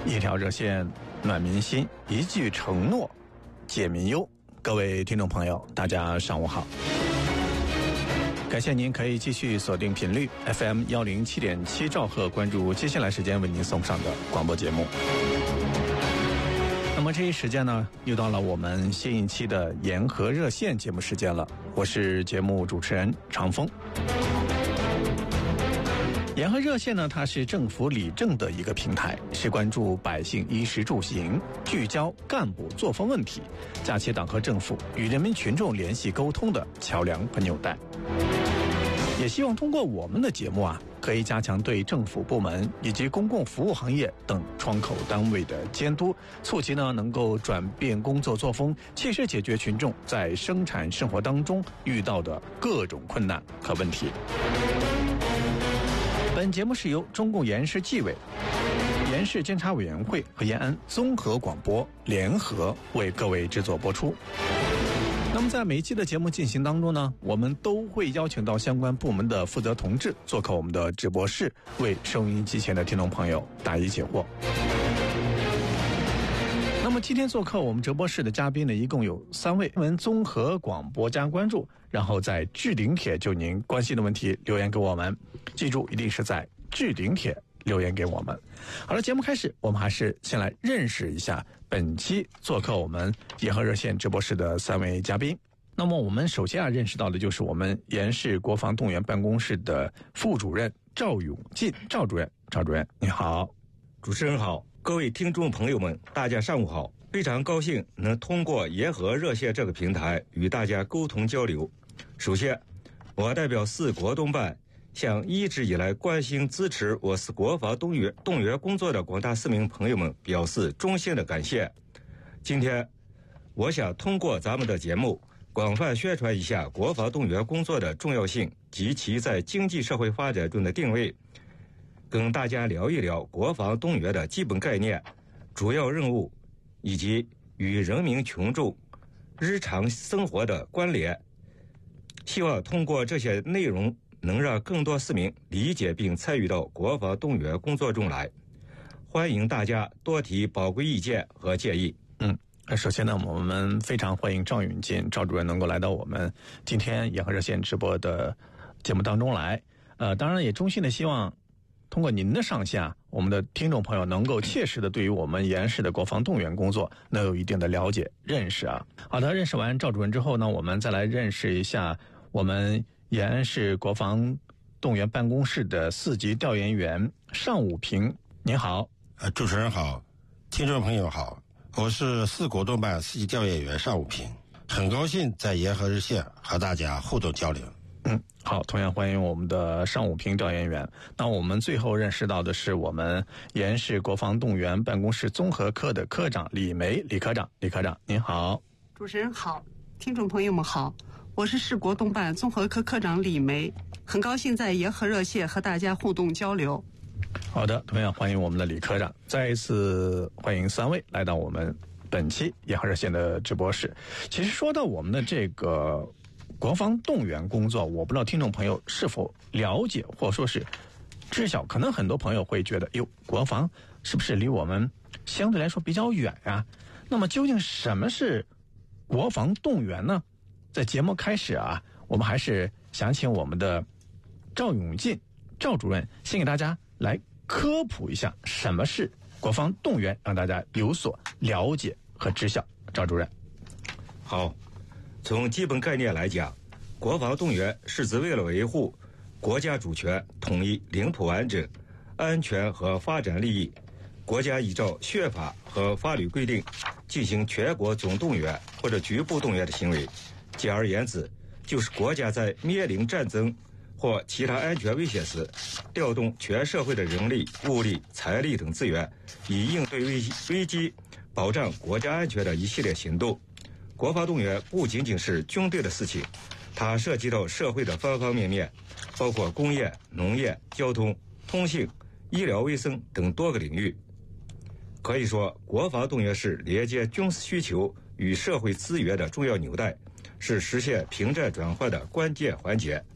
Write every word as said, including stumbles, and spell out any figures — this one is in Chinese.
一条热线暖民心，一句承诺解民忧。各位听众朋友，大家上午好，感谢您可以继续锁定频率 F M 一零七点七兆赫，关注接下来时间为您送上的广播节目。那么这一时间呢，又到了我们新一期的言和热线节目时间了。我是节目主持人长风。言和热线呢，它是政府理政的一个平台，是关注百姓衣食住行，聚焦干部作风问题，架起党和政府与人民群众联系沟通的桥梁和纽带。也希望通过我们的节目啊，可以加强对政府部门以及公共服务行业等窗口单位的监督，促其呢能够转变工作作风，切实解决群众在生产生活当中遇到的各种困难和问题。本节目是由中共延世纪委、延世监察委员会和延安综合广播联合为各位制作播出。那么在每一期的节目进行当中呢，我们都会邀请到相关部门的负责同志做客我们的直播室，为收音机前的听众朋友答疑解惑。那么今天做客我们直播室的嘉宾呢，一共有三位，文综合广播加关注，然后在置顶帖就您关心的问题留言给我们，记住一定是在置顶帖留言给我们。好了，节目开始，我们还是先来认识一下本期做客我们言和热线直播室的三位嘉宾。那么我们首先啊认识到的就是我们延世国防动员办公室的副主任赵永进赵主任。赵主任你好。 主持人好，各位听众朋友们，大家上午好。非常高兴能通过言和热线这个平台与大家沟通交流。首先，我代表市国动办向一直以来关心支持我市国防动员动员工作的广大市民朋友们表示衷心的感谢。今天我想通过咱们的节目广泛宣传一下国防动员工作的重要性及其在经济社会发展中的定位，跟大家聊一聊国防动员的基本概念、主要任务以及与人民群众日常生活的关联。希望通过这些内容能让更多市民理解并参与到国防动员工作中来。欢迎大家多提宝贵意见和建议。 嗯，首先呢，我们非常欢迎赵永进赵主任能够来到我们今天言和热线直播的节目当中来。呃，当然也衷心的希望通过您的上线啊，我们的听众朋友能够切实的对于我们延世的国防动员工作能有一定的了解认识啊。好的，认识完赵主任之后呢，我们再来认识一下我们延安市国防动员办公室的四级调研员尚武平。您好。 呃，主持人好，听众朋友好，我是市国动办四级调研员尚武平，很高兴在言和热线和大家互动交流。 嗯，好，同样欢迎我们的尚武平调研员。那我们最后认识到的是我们延世国防动员办公室综合科的科长李梅李科长。李科长您好。 主持人好，听众朋友们好，我是市国动办综合科科长李梅，很高兴在言和热线和大家互动交流。 好的，同样欢迎我们的李科长。再一次欢迎三位来到我们本期言和热线的直播室。其实说到我们的这个国防动员工作，我不知道听众朋友是否了解或说是知晓。可能很多朋友会觉得，哟，国防是不是离我们相对来说比较远啊？那么究竟什么是国防动员呢？在节目开始啊，我们还是想请我们的赵永进赵主任先给大家来科普一下什么是国防动员，让大家有所了解和知晓。赵主任。 好，从基本概念来讲，国防动员是指为了维护国家主权、统一、领土完整、安全和发展利益，国家依照宪法和法律规定进行全国总动员或者局部动员的行为。简而言之，就是国家在面临战争或其他安全危险时，调动全社会的人力、物力、财力等资源，以应对危危机、保障国家安全的一系列行动。国防动员不仅仅是军队的事情，它涉及到社会的方方面面，包括工业、农业、交通、通信、医疗卫生等多个领域。可以说，国防动员是连接军事需求与社会资源的重要纽带，是实现平战转换的关键环节。